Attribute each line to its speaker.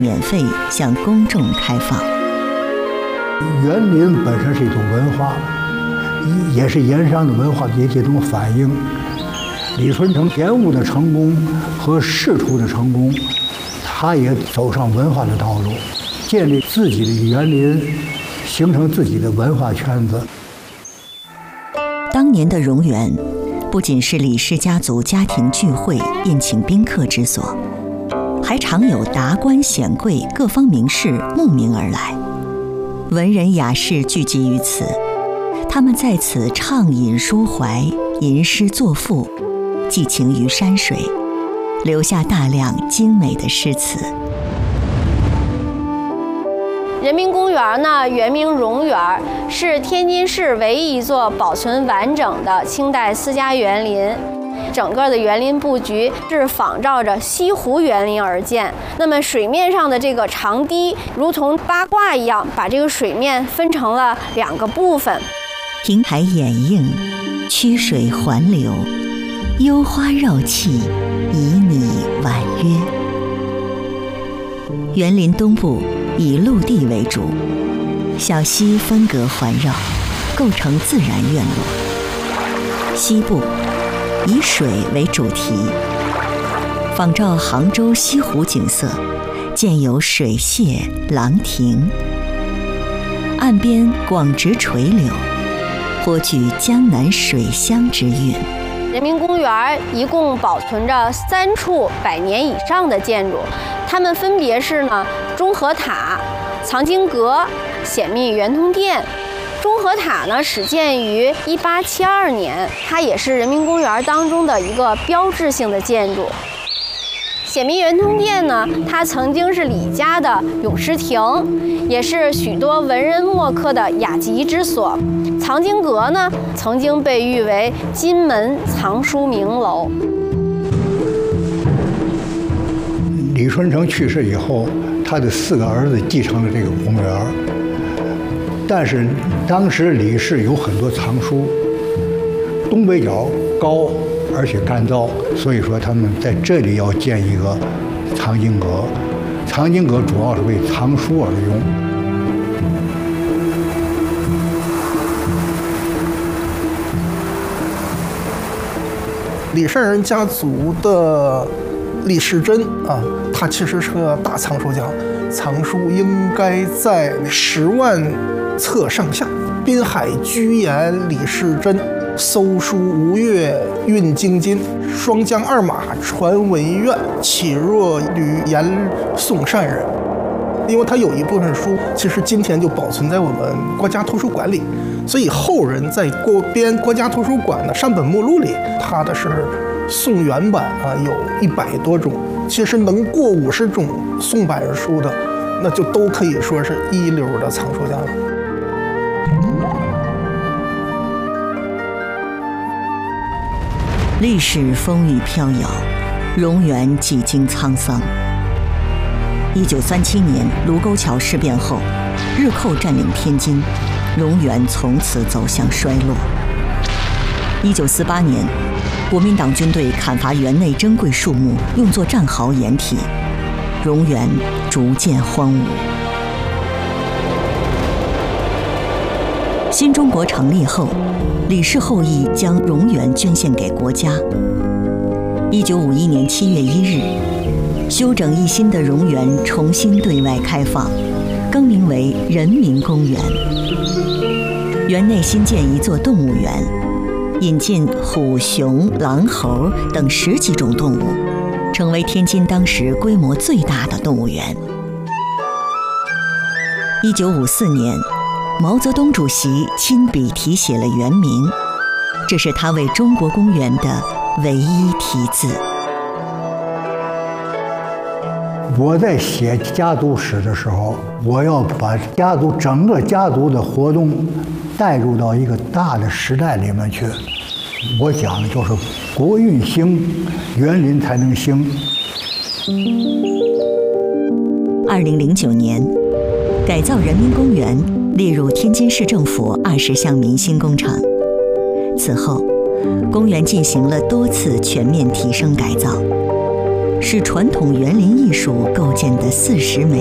Speaker 1: 免费向公众开放。
Speaker 2: 园林本身是一种文化，也是盐商的文化的一种反映。李春城田务的成功和仕途的成功，他也走上文化的道路，建立自己的园林，形成自己的文化圈子。
Speaker 1: 当年的荣园，不仅是李氏家族家庭聚会、宴请宾客之所，还常有达官显贵、各方名士慕名而来，文人雅士聚集于此。他们在此畅饮抒怀，吟诗作赋，寄情于山水，留下大量精美的诗词。
Speaker 3: 人民公园呢，原名荣园，是天津市唯一一座保存完整的清代私家园林。整个的园林布局是仿照着西湖园林而建。那么水面上的这个长堤，如同八卦一样，把这个水面分成了2个部分。
Speaker 1: 亭台掩映，曲水环流，幽花绕砌，旖旎婉约。园林东部以陆地为主，小溪分隔环绕，构成自然院落。西部以水为主题，仿照杭州西湖景色，建有水榭、廊亭，岸边广植垂柳，颇具江南水乡之韵。
Speaker 3: 人民公园一共保存着3处100年以上的建筑，它们分别是呢中和塔、藏经阁、显密圆通殿。中和塔呢始建于1872年，它也是人民公园当中的一个标志性的建筑。显密圆通殿呢，它曾经是李家的咏诗亭，也是许多文人墨客的雅集之所。藏经阁呢，曾经被誉为金门藏书名楼。
Speaker 2: 李春城去世以后，他的4个儿子继承了这个公园，但是当时李氏有很多藏书，东北角高而且干燥，所以说他们在这里要建一个藏经阁。藏经阁主要是为藏书而用。
Speaker 4: 李善人家族的李时珍啊，他其实是个大藏书家，藏书应该在10万册上下。滨海居延李时珍，搜书吴越运京津，双江2马传文苑，启若吕言宋善人。因为他有一部分书，其实今天就保存在我们国家图书馆里，所以后人在编国家图书馆的善本目录里，他的是宋原版啊，有100多种，其实能过50种宋版书的，那就都可以说是一流的藏书家了。
Speaker 1: 历史风雨飘摇，荣园几经沧桑。1937年卢沟桥事变后，日寇占领天津，荣园从此走向衰落。1948年，国民党军队砍伐园内珍贵树木，用作战壕掩体，荣园逐渐荒芜。新中国成立后，李氏后裔将荣园捐献给国家。1951年7月1日，修整一新的荣园重新对外开放，更名为人民公园。园内新建一座动物园，引进虎、熊、狼、猴等10几种动物，成为天津当时规模最大的动物园。1954年，毛泽东主席亲笔题写了园名，这是他为中国公园的唯一题字。
Speaker 2: 我在写家族史的时候，我要把整个家族的活动带入到一个大的时代里面去。我讲的就是国运兴，园林才能兴。
Speaker 1: 2009年，改造人民公园列入天津市政府20项民心工程。此后，公园进行了多次全面提升改造。 是传统园林艺术构建的40美。